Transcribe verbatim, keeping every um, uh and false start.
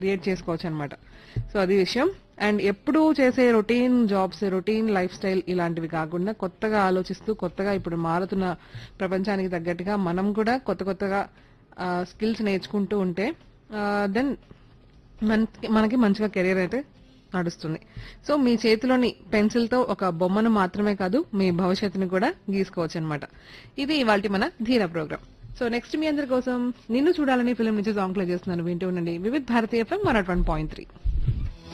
Create చేసుకోవచ్చు అనమాట. So అది విషయం. అండ్ ఎప్పుడు చేసే routine jobs, routine life style ఇలాంటివి కాకుండా కొత్తగా ఆలోచిస్తూ, కొత్తగా ఇప్పుడు మారుతున్న ప్రపంచానికి తగ్గట్టుగా మనం కూడా కొత్త కొత్తగా స్కిల్స్ నేర్చుకుంటూ ఉంటే దెన్ మనకి మనకి మంచిగా కెరీర్ అయితే నడుస్తుంది. సో మీ చేతిలోని పెన్సిల్ తో ఒక బొమ్మను మాత్రమే కాదు, మీ భవిష్యత్తుని కూడా గీసుకోవచ్చు అనమాట. ఇది ఇవాల్టి మన ధీర ప్రోగ్రామ్. సో నెక్స్ట్ మీ అందరి కోసం నిన్ను చూడాలని ఫిల్మ్ నుంచి సాంగ్ ప్లే చేస్తున్నాను. వింటూ ఉండండి వివిధ్ భారతీయ FM one not one point three.